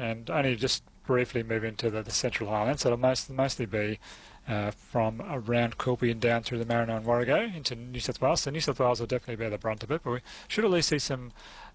and only just briefly move into the Central Highlands. So it'll mostly be from around Quilpie and down through the Marino and Warrego into New South Wales. So New South Wales will definitely bear the brunt of it, but we should at least see some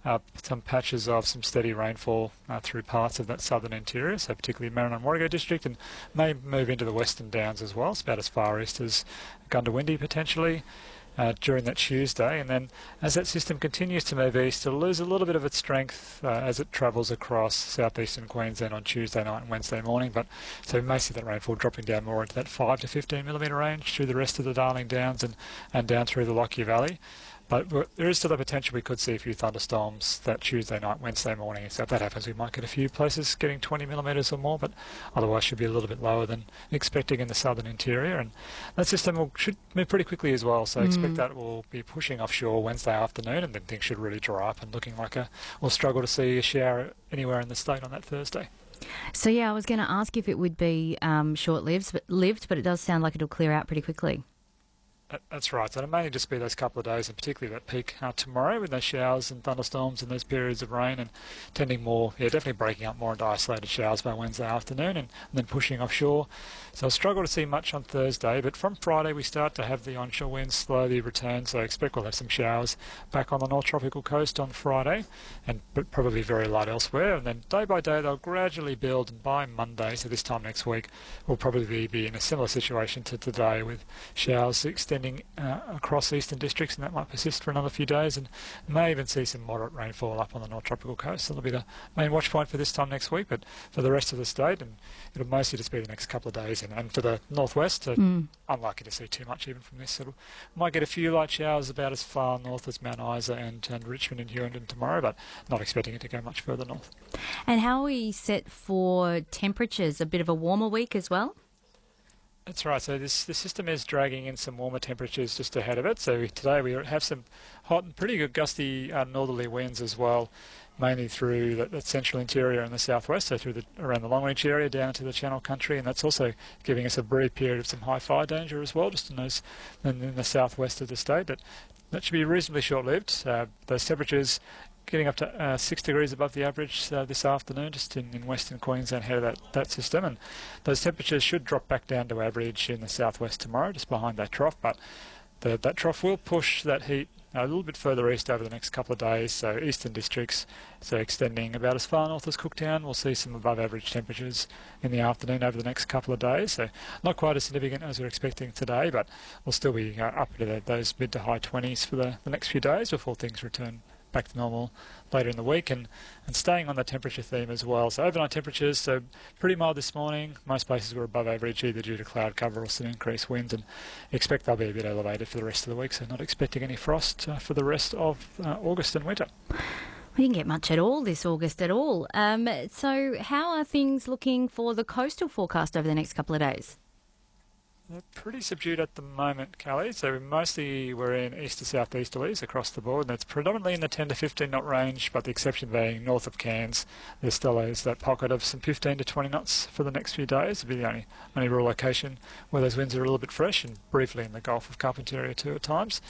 patches of some steady rainfall through parts of that southern interior, so particularly Marino and Warrego district, and may move into the Western Downs as well. It's about as far east as Gundawindi potentially during that Tuesday, and then as that system continues to move east, it'll lose a little bit of its strength as it travels across southeastern Queensland on Tuesday night and Wednesday morning. But so we may see that rainfall dropping down more into that 5 to 15 millimetre range through the rest of the Darling Downs and down through the Lockyer Valley. But there is still the potential we could see a few thunderstorms that Tuesday night, Wednesday morning. So if that happens, we might get a few places getting 20 millimetres or more, but otherwise should be a little bit lower than expecting in the southern interior. And that system should move pretty quickly as well. So expect that will be pushing offshore Wednesday afternoon, and then things should really dry up and looking like we'll struggle to see a shower anywhere in the state on that Thursday. So yeah, I was going to ask if it would be short-lived, but it does sound like it'll clear out pretty quickly. That's right. So it may just be those couple of days, and particularly that peak tomorrow with those showers and thunderstorms and those periods of rain, and tending more, definitely breaking up more into isolated showers by Wednesday afternoon and then pushing offshore. So I'll struggle to see much on Thursday, but from Friday we start to have the onshore winds slowly return, so I expect we'll have some showers back on the North Tropical Coast on Friday, but probably very light elsewhere. And then day by day they'll gradually build, and by Monday, so this time next week, we'll probably be in a similar situation to today with showers extending across eastern districts, and that might persist for another few days, and may even see some moderate rainfall up on the North Tropical Coast. So that'll be the main watch point for this time next week, but for the rest of the state, and it'll mostly just be the next couple of days. And for the northwest, unlikely to see too much even from this. Might get a few light showers about as far north as Mount Isa and Richmond and Hughenden tomorrow, but not expecting it to go much further north. And how are we set for temperatures? A bit of a warmer week as well? That's right. So the system is dragging in some warmer temperatures just ahead of it. So today we have some hot and pretty good gusty northerly winds as well, mainly through that central interior and the southwest, so around the Longreach area down to the Channel Country, and that's also giving us a brief period of some high fire danger as well, just in the southwest of the state. That should be reasonably short-lived. Those temperatures getting up to 6 degrees above the average this afternoon, just in Western Queensland ahead of that system, and those temperatures should drop back down to average in the southwest tomorrow, just behind that trough. But that trough will push that heat a little bit further east over the next couple of days, so eastern districts, so extending about as far north as Cooktown. We'll see some above average temperatures in the afternoon over the next couple of days, so not quite as significant as we're expecting today, but we'll still be up to those mid to high 20s for the next few days before things return back to normal later in the week, and staying on the temperature theme as well. So overnight temperatures, so pretty mild this morning. Most places were above average, either due to cloud cover or some increased winds, and expect they'll be a bit elevated for the rest of the week, so not expecting any frost for the rest of August and winter. We didn't get much at all this August at all. So how are things looking for the coastal forecast over the next couple of days? They're pretty subdued at the moment, Callie. So mostly we're in east to southeasterlies across the board, and it's predominantly in the 10 to 15 knot range, but the exception being north of Cairns. There still is that pocket of some 15 to 20 knots for the next few days. It'll be the only real location where those winds are a little bit fresh, and briefly in the Gulf of Carpentaria too at times.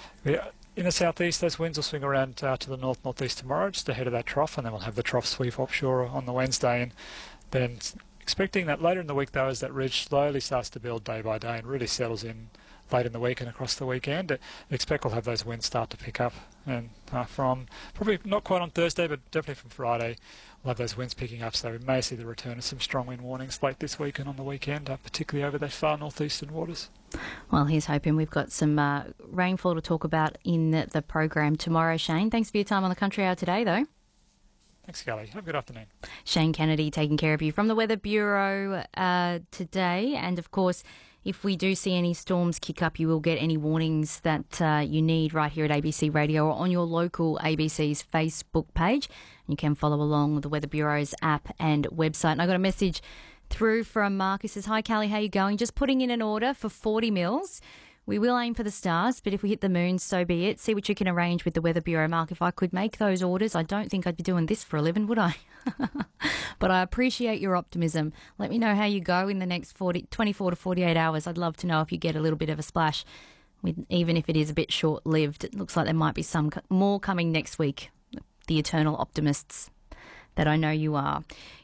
In the southeast, those winds will swing around to the north-northeast tomorrow, just ahead of that trough, and then we'll have the trough sweep offshore on the Wednesday, and then expecting that later in the week, though, as that ridge slowly starts to build day by day and really settles in late in the week and across the weekend, I expect we'll have those winds start to pick up. And from probably not quite on Thursday, but definitely from Friday, we'll have those winds picking up. So we may see the return of some strong wind warnings late this week and on the weekend, particularly over those far northeastern waters. Well, here's hoping. We've got some rainfall to talk about in the program tomorrow, Shane. Thanks for your time on the Country Hour today, though. Thanks, Kelly. Have a good afternoon. Shane Kennedy taking care of you from the Weather Bureau today. And, of course, if we do see any storms kick up, you will get any warnings that you need right here at ABC Radio or on your local ABC's Facebook page. You can follow along the Weather Bureau's app and website. And I got a message through from Mark who says, "Hi, Callie, how you going? Just putting in an order for 40 mils. We will aim for the stars, but if we hit the moon, so be it. See what you can arrange with the Weather Bureau, Mark. If I could make those orders, I don't think I'd be doing this for a living, would I?" But I appreciate your optimism. Let me know how you go in the next 24 to 48 hours. I'd love to know if you get a little bit of a splash, even if it is a bit short-lived. It looks like there might be some more coming next week, the eternal optimists that I know you are.